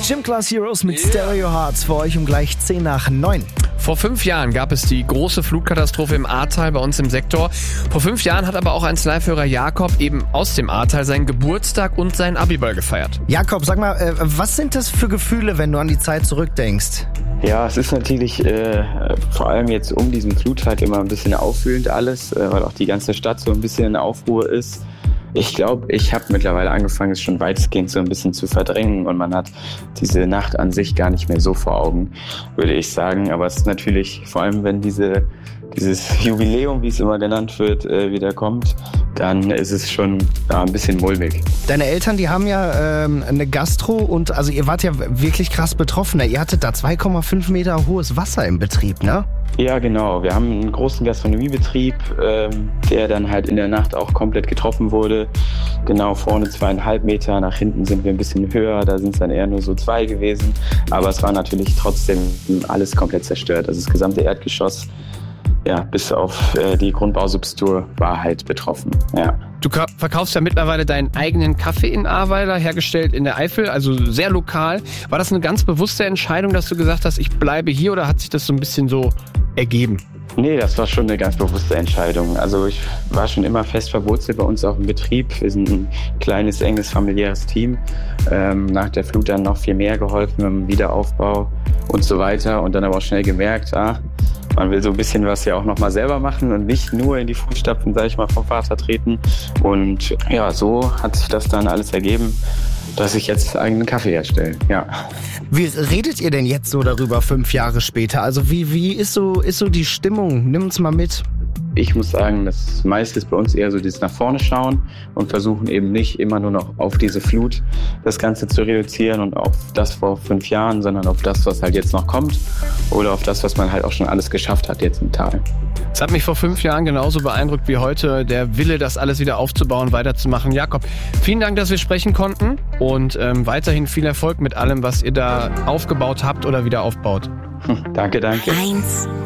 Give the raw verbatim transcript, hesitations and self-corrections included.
Gym Class Heroes mit Stereo Hearts für euch um gleich zehn nach neun. Vor fünf Jahren gab es die große Flutkatastrophe im Ahrtal bei uns im Sektor. Vor fünf Jahren hat aber auch ein Live-Hörer Jakob eben aus dem Ahrtal seinen Geburtstag und seinen Abiball gefeiert. Jakob, sag mal, äh, was sind das für Gefühle, wenn du an die Zeit zurückdenkst? Ja, es ist natürlich äh, vor allem jetzt um diesen Fluttag immer ein bisschen aufwühlend alles, äh, weil auch die ganze Stadt so ein bisschen in Aufruhr ist. Ich glaube, ich habe mittlerweile angefangen, es schon weitestgehend so ein bisschen zu verdrängen und man hat diese Nacht an sich gar nicht mehr so vor Augen, würde ich sagen. Aber es ist natürlich, vor allem wenn diese dieses Jubiläum, wie es immer genannt wird, äh, wieder kommt, dann ist es schon ja, ein bisschen mulmig. Deine Eltern, die haben ja ähm, eine Gastro und also ihr wart ja wirklich krass betroffen. Ihr hattet da zwei Komma fünf Meter hohes Wasser im Betrieb, ne? Ja, genau. Wir haben einen großen Gastronomiebetrieb, ähm, der dann halt in der Nacht auch komplett getroffen wurde. Genau, vorne zweieinhalb Meter, nach hinten sind wir ein bisschen höher, da sind es dann eher nur so zwei gewesen. Aber es war natürlich trotzdem alles komplett zerstört. Also das gesamte Erdgeschoss, ja, bis auf äh, die Grundbausubstruktur war halt betroffen, ja. Du verkaufst ja mittlerweile deinen eigenen Kaffee in Ahrweiler, hergestellt in der Eifel, also sehr lokal. War das eine ganz bewusste Entscheidung, dass du gesagt hast, ich bleibe hier, oder hat sich das so ein bisschen so ergeben? Nee, das war schon eine ganz bewusste Entscheidung. Also ich war schon immer fest verwurzelt bei uns auch im Betrieb. Wir sind ein kleines, enges, familiäres Team. Ähm, nach der Flut dann noch viel mehr geholfen im Wiederaufbau und so weiter. Und dann aber auch schnell gemerkt, ah, man will so ein bisschen was ja auch nochmal selber machen und nicht nur in die Fußstapfen, sag ich mal, vom Vater treten. Und ja, so hat sich das dann alles ergeben, dass ich jetzt eigenen Kaffee herstelle, ja. Wie redet ihr denn jetzt so darüber, fünf Jahre später? Also wie, wie ist so, ist so die Stimmung? Nimm uns mal mit. Ich muss sagen, das meiste ist bei uns eher so dieses nach vorne schauen und versuchen eben nicht immer nur noch auf diese Flut das Ganze zu reduzieren und auf das vor fünf Jahren, sondern auf das, was halt jetzt noch kommt oder auf das, was man halt auch schon alles geschafft hat jetzt im Tal. Es hat mich vor fünf Jahren genauso beeindruckt wie heute, der Wille, das alles wieder aufzubauen, weiterzumachen. Jakob, vielen Dank, dass wir sprechen konnten und ähm, weiterhin viel Erfolg mit allem, was ihr da aufgebaut habt oder wieder aufbaut. Danke, danke. Eins.